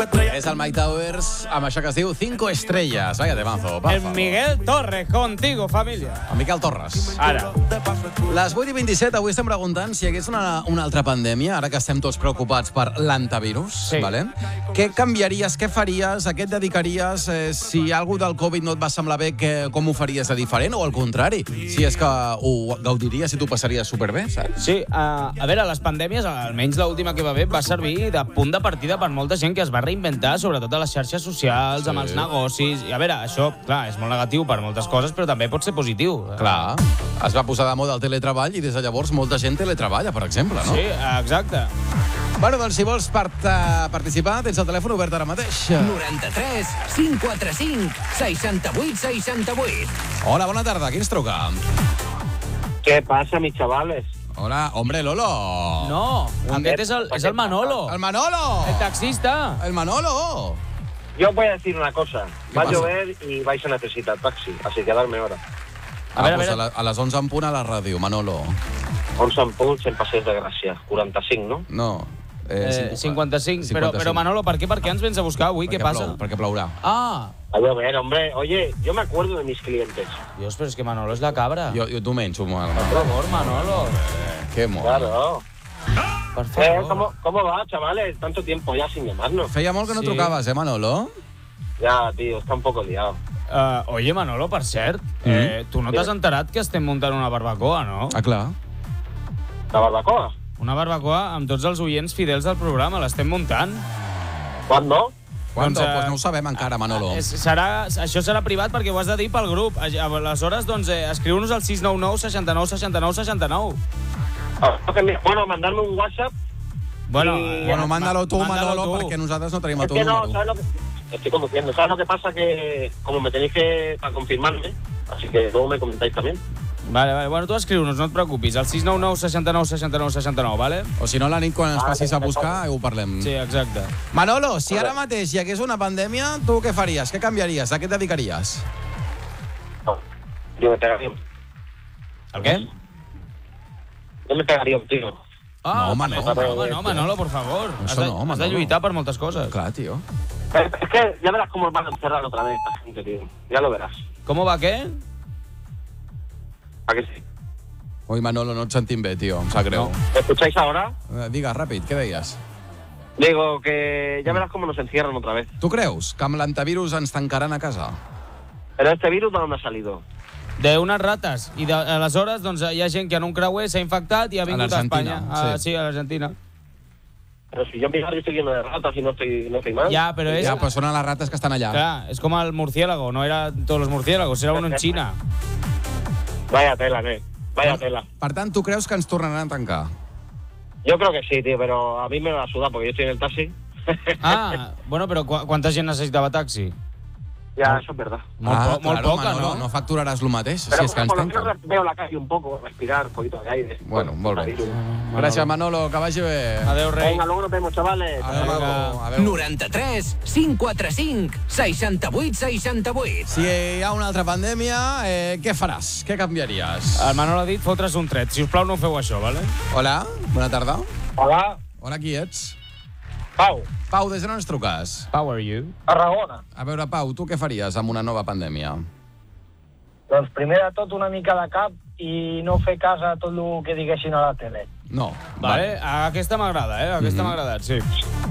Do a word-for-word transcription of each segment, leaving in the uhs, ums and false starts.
És el Mike Towers amb això que es diu Cinco Estrellas. Vaya temazo. El Miguel Torres, contigo, família. El Miquel Torres. Ara. Les vuit i vint-i-set, avui estem preguntant si hi hagués una, una altra pandèmia, ara que estem tots preocupats per l'antivirus, Sí. vale? Què canviaries, què faries, a què et dedicaries? Eh, si algú del Covid no et va semblar bé, que, com ho faries de diferent? O al contrari, si és que ho gaudiries i t'ho passaries superbé, saps? Sí, uh, a veure, les pandèmies, almenys l'última que va haver, va servir de punt de partida per molta gent que es va reinventar, sobretot a les xarxes socials, Sí. amb els negocis. I a veure, això, clar, és molt negatiu per moltes coses, però també pot ser positiu. Clar, es va posar de moda el teletreball i des de llavors molta gent teletreballa, per exemple, no? Sí, exacte. Bueno, doncs si vols part participar, tens el telèfon obert ara mateix. noranta-tres cinc quatre cinc seixanta-vuit seixanta-vuit. Hola, bona tarda, qui ens truca? ¿Qué pasa, mis chavales? Hola, hombre, Lolo. No, aquest és el, és el Manolo, El Manolo. el taxista. El Manolo. Yo voy a decir una cosa. ¿Qué Va a pasa? llover y vais a necesitar taxi, así que darme hora. A veure, a pues veure. a, la, a les onze en punt a la ràdio, Manolo. onze en punts en Passeig de Gràcia, quaranta-cinc, no? No. Eh, cinquanta-cinc. Però, cinquanta-cinc. però Manolo, per què, per què ens vens a buscar avui? Què Perquè passa? Plou, perquè plourà. Ah, Va a llover, hombre. Oye, yo me acuerdo de mis clientes. Dios, però és que Manolo és la cabra. Jo, jo t'ho menjo, Manolo. Per favor, Manolo. Que molt. Claro. Per Eh, favor. ¿cómo, ¿Cómo va, chavales? Tanto tiempo ya sin llamarnos. Feia molt que no Sí. trucaves, eh, Manolo? Ya, tío, está un poco liado. Uh, oye, Manolo, per cert, eh, tu no t'has enterat que estem muntant una barbacoa, no? Ah, clar. ¿La barbacoa? Una barbacoa amb tots els oients fidels del programa, l'estem muntant. ¿Cuándo? Quan? Doncs, Doncs, eh, pues no ho sabem encara, Manolo. És, serà, això serà privat perquè ho has de dir pel grup. Aleshores, doncs, eh, escriu-nos al sis nou nou seixanta-nou seixanta-nou seixanta-nou. Ah, que me- Bueno, mandarme un WhatsApp. Bueno, Sí, eh, Bueno, mándalo tu, mándalo Manolo, tu. perquè nosaltres no tenim el Es teu que no, número. ¿sabes lo que...? Estoy conduciendo. ¿Sabes lo que pasa? Que como me tenéis que... para confirmarme, así que luego me comentáis también. Vale, vale. Bueno, tu escriu-nos, no et preocupis. Al sis nou nou seixanta-nou seixanta-nou seixanta-nou, vale? O si no, la nit, quan ens Ah, passis a sí, buscar, ho parlem. Sí, exacte. Manolo, si ara mateix hi hagués una pandèmia, tu què faries? Què canviaries? A què et dedicaries? No, yo me pegaría. El què? Yo me pegaría un tiro. Ah, No, home, no. home, no, Manolo, por favor. Has Això de, no, has de Manolo. lluitar per moltes coses. Clar, tio. Es es que ya verás cómo van a encerrar otra vez esta gente, tío. Ya lo verás. Com va, què? ¿A que sí? Ui, Manolo, no et sentim bé, tio. Em sap greu. ¿Me escucháis ahora? Eh, Digues, ràpid, què deies? Digo que ya verás cómo nos encierran otra vez. Tu creus que amb l'antivirus ens tancaran a casa? Pero este virus, ¿de dónde ha salido? D'unes rates. I de, aleshores doncs, hi ha gent que en un creuer s'ha infectat i ha vingut a, l'Argentina, Espanya. Ah, sí. sí, a l'Argentina. Pero si yo en mi barrio estoy lleno de ratas y no estoy, no estoy mal. Ja, però és... Ja, però són a les rates que estan allà. Clar, és com el murciélago, no era tots los murciélagos, era uno en China. Vaya tela, ¿eh? Vaya tela. Per tant, tu creus que ens tornaran a tancar? Yo creo que sí, tío, pero a mí me va a sudar porque yo estoy en el taxi. Ah, bueno, però qu quanta gent necessitava taxi? Ya, eso es verdad. Molt, ah, po molt claro, poca, Manolo, no? no facturaràs el mateix, Pero si és que ens por lo menos tanquen. veo la calle un poco, respirar un poquito de aire. Bueno, molt bé. Virus. Gràcies, Manolo, que vagi bé. Adéu, rei. Venga, luego nos vemos, chavales. Adéu, Vinga. maco. Adéu. noranta-tres cinc quatre cinc seixanta-vuit seixanta-vuit. Si hi ha una altra pandèmia, eh, què faràs? Què canviaries? El Manolo ha dit fotre's un tret. Si us plau, no feu això, vale? Hola, bona tarda. Hola, Hola, qui ets? Pau, Pau, des d'on ens truques? How are you? Tarragona. A veure, Pau, tu què faries amb una nova pandèmia? Doncs primer de tot una mica de cap i no fer cas a tot el que diguessin a la tele. No. Vale, aquesta m'agrada, eh? Aquesta Mhm. m'ha agradat, sí.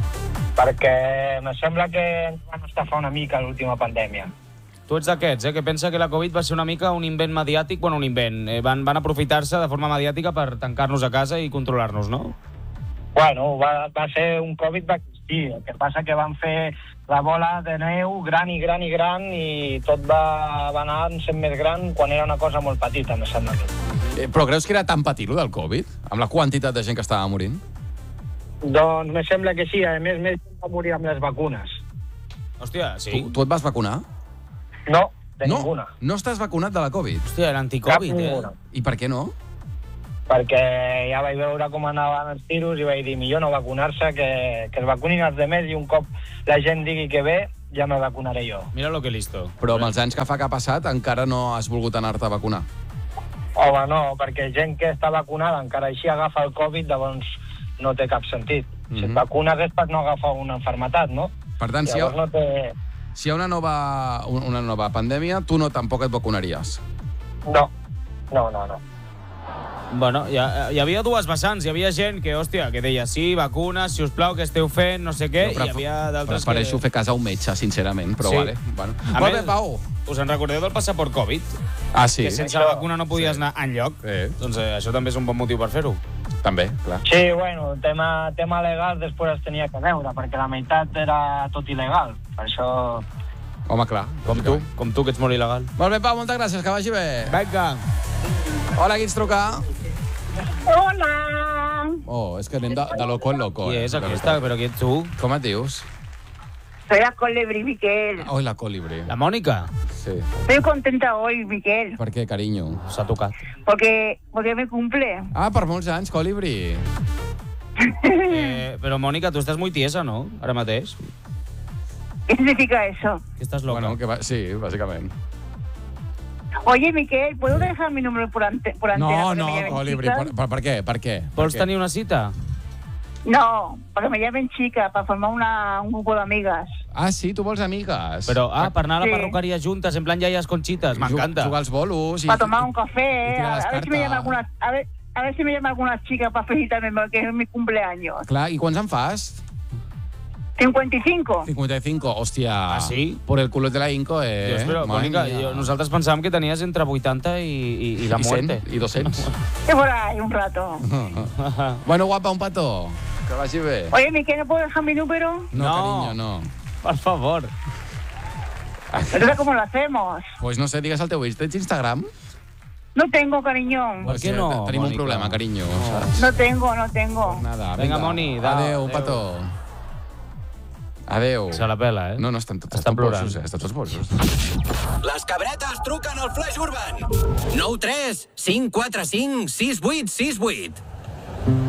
Perquè me sembla que ens van estafar una mica l'última pandèmia. Tu ets d'aquests, eh? Que pensa que la Covid va ser una mica un invent mediàtic, bueno, un invent. Eh, van, van aprofitar-se de forma mediàtica per tancar-nos a casa i controlar-nos, no? Bueno, va, va ser un Covid va existir. El que passa que van fer la bola de neu gran i gran i gran i tot va, va anar sent més gran quan era una cosa molt petita, me sembla a mi. Eh, però creus que era tan petit, lo del Covid? Amb la quantitat de gent que estava morint? Doncs me sembla que sí. A més, més gent va morir amb les vacunes. Hòstia, sí. Tu, tu et vas vacunar? No, de no, ninguna. no estàs vacunat de la Covid. Hòstia, l'anticovid, Cap eh? ninguna. I per què no? Perquè ja vaig veure com anaven els tiros i vaig dir millor no vacunar-se, que, que es vacunin els demés i un cop la gent digui que ve, ja me vacunaré jo. Mira lo que listo. Però amb els anys que fa que ha passat encara no has volgut anar-te a vacunar. Home, no, perquè gent que està vacunada encara així agafa el Covid, llavors no té cap sentit. Si et Mhm. vacunes és per no agafar una enfermetat, no? Per tant, si hi ha, Llavors no té... si hi ha una nova, una nova pandèmia, tu no tampoc et vacunaries. No, no, no, no. Bueno, hi, ha, hi havia dues vessants. Hi havia gent que, hòstia, que deia sí, vacunes, si us plau, que esteu fent, no sé què, Jo i hi havia d'altres que... Prefereixo fer cas a un metge, sincerament, però Sí. vale. Bueno. A Molt més- bé, Pau. Us en recordeu del passaport Covid? Ah, sí. Que sense Això- vacuna no podies sí. anar enlloc? Sí. Doncs eh, això també és un bon motiu per fer-ho. També, clar. Sí, bueno, tema, tema legal després es tenia que veure, perquè la meitat era tot il·legal. Per això... Home, clar. Com tu, com tu, que ets molt il·legal. Molt bé, Pau, moltes gràcies, que vagi bé. Vinga! Hola, qui ens truca? Hola! Oh, és que anem de, de loco en loco. Qui eh? és aquesta? Però qui ets tu? Com et dius? Soy la Colibri, Miquel. Oi, la colibri. La Mònica? Sí. Estoy contenta hoy, Miquel, Per què, carinyo? S'ha tocat. porque, porque me cumple. Ah, per molts anys, colibri. Eh, però, Mònica, tu estàs molt tiesa, no? Ara mateix. ¿Qué significa eso? Que estàs loca. Bueno, que va... sí, bàsicament. Oye, Miquel, ¿puedo dejar mi número por, ante, por antena? No, para que no, me llamen colibri, chicas? per, per, per què? Per què? Vols Per què? tenir una cita? No, para que me llamen chicas, para formar una, un grupo de amigas. Ah, sí, tu vols amigues? Però, ah, per anar a la Sí. perruqueria juntes, en plan iaies conchitas, m'encanta. Jugar als bolos. I... Para tomar un I café, tirar a, les a ver si me cartes. llama alguna, a ver, a ver si me llama alguna chica para felicitarme porque es mi cumpleaños. Clar, i quants en fas? cincuenta y cinco. cincuenta y cinco, hòstia. Ah, sí? Por el culo de la Inco, eh? Dios, però, Madre Mònica, mía. jo, nosaltres pensàvem que tenies entre vuitanta i, i, i la I cent, muerte. I dos-cents. Que por ahí un rato. Bueno, guapa, un petó. Que vagi bé. Oye, Miquel, ¿no puedo dejar mi número? No, No. cariño, no. Per favor. Entonces, ¿cómo lo hacemos? Pues no sé, digues el teu Insta. Tens Instagram? No tengo, cariño. Per què no, Tenim un Mònica? problema, carinyo. No. saps? No tengo, no tengo. Nada, Vinga, Moni, da, Adéu, un adéu. petó. Adéu. Se la pela, eh? No, no, estan tots, Estan estan plorant. borsos, eh? Estan tots borsos. Les cabretes truquen al Flash Urban. nou tres cinc quatre cinc sis vuit sis vuit.